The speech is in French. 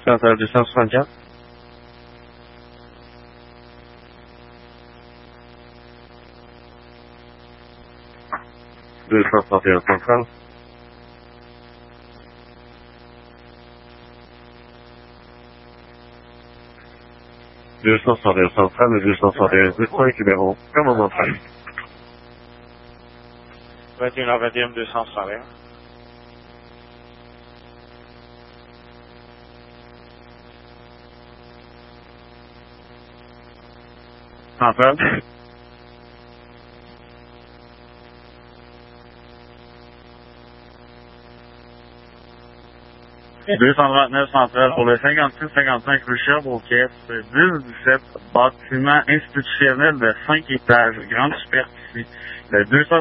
Chantal 264. 231 centrale. 261 centrale et 261 5 numéro. Comment on fait? 21 21 261. Centrale. 229 centrale pour le 56-55 rue Sherbrooke, 10-17, bâtiment institutionnel de 5 étages, grande superficie. Le 200